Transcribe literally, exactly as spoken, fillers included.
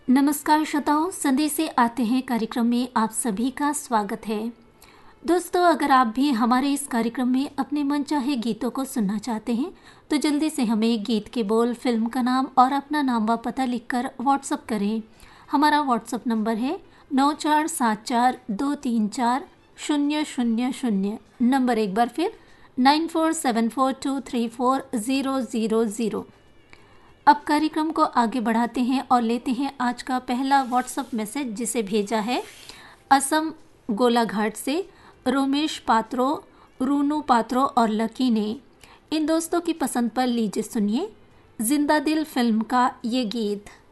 नमस्कार श्रोताओं, संदेश से आते हैं कार्यक्रम में आप सभी का स्वागत है। दोस्तों, अगर आप भी हमारे इस कार्यक्रम में अपने मनचाहे गीतों को सुनना चाहते हैं तो जल्दी से हमें गीत के बोल, फिल्म का नाम और अपना नाम व पता लिखकर व्हाट्सएप करें। हमारा व्हाट्सएप नंबर है नौ चार सात चार दो तीन चार शून्य शून्य शून्य। नंबर एक बार फिर nine four seven four to three four zero zero zero. अब कार्यक्रम को आगे बढ़ाते हैं और लेते हैं आज का पहला व्हाट्सएप मैसेज, जिसे भेजा है असम गोलाघाट से रोमेश पात्रो, रूनू पात्रो और लकी ने। इन दोस्तों की पसंद पर लीजिए सुनिए जिंदा दिल फिल्म का ये गीत।